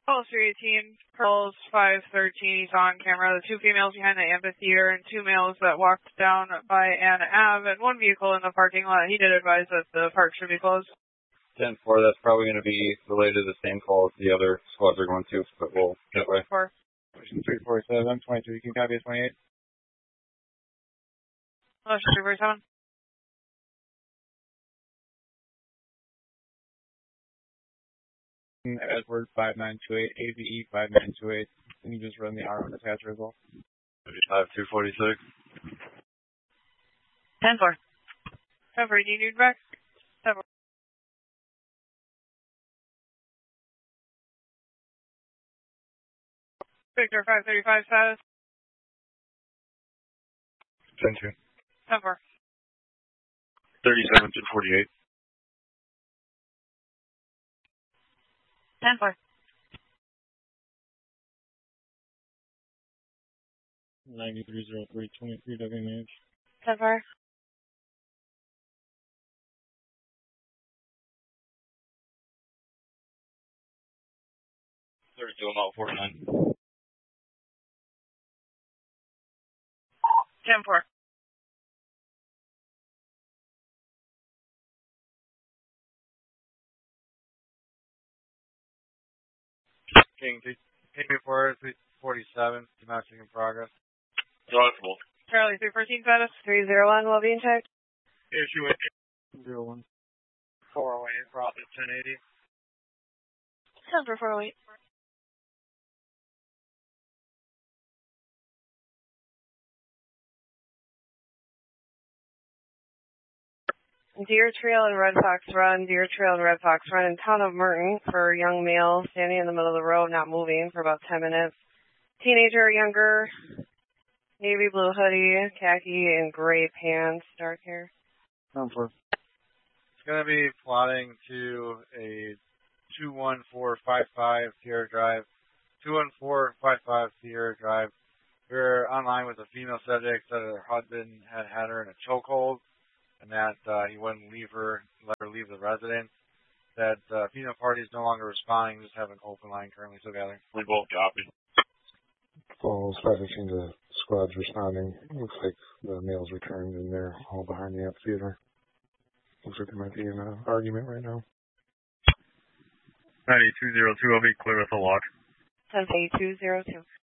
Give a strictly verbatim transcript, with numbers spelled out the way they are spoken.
Call three eighteen, Pearls five thirteen, he's on camera. The two females behind the amphitheater and two males that walked down by Ann Ave and one vehicle in the parking lot. He did advise that the park should be closed. ten four, that's probably going to be related to the same call as the other squads are going to, but we'll get away. four. three forty-seven, twenty-three, can you copy twenty-eight? Motion three forty-seven. Edward five nine two eight, A V E five nine two eight. Can you just run the R on the attach result? thirty-five two forty-six. ten four. ten four, do you need back? ten four. Victor five thirty-five status. ten two. ten four. thirty-seven two forty-eight. ten four. ninety-three oh three, twenty-three W M H. ten four. thirty-two, I'm out forty-nine. ten four. King, King before three forty-seven, domestic in progress. Possible. Charlie three fourteen status. three zero one, will be in check. Issue eight. zero one. four oh eight, profit ten eighty. ten for four oh eight. Deer Trail and Red Fox Run, Deer Trail and Red Fox Run in town of Merton for a young male standing in the middle of the road, not moving for about ten minutes. Teenager, younger, navy blue hoodie, khaki and gray pants, dark hair. Number. It's going to be plotting to a two one four five five Sierra Drive. two one four five five Sierra Drive. We're online with a female subject that her husband had had her in a chokehold, and that uh, he wouldn't leave her, let her leave the residence. That uh, female party is no longer responding, just have an open line currently still gathering. We both copy. Falls five fifteen to squads responding. Looks like the males returned and they're all behind the amphitheater. Looks like they might be in an argument right now. ninety-two oh two, I'll be clear with the lock. ten eight two zero two.